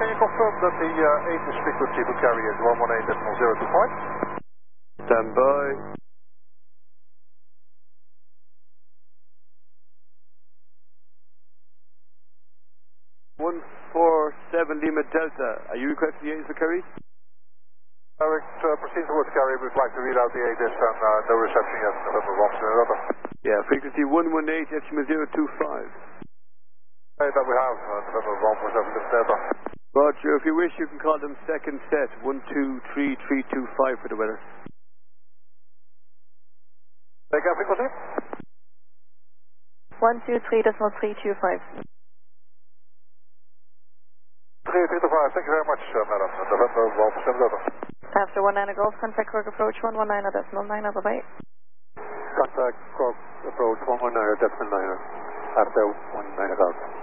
you confirm that the 8 is frequency to carry is 118.025? Stand by. Lima Delta. Are you requesting the 8 for carry? Proceed towards carry. We'd like to read out the 8 is and no reception yet. November 1 Yeah, frequency 118, estimate 025. That we have, November 1 Delta. Roger, if you wish you can call them second set, 123325 for the weather. Take out frequency? 123.325. 325, thank you very much, madam. November 1 Delta. After 19 Golf, contact Cork approach 119.9, bye-bye. Contact Cork approach 119.9 after 19 Golf.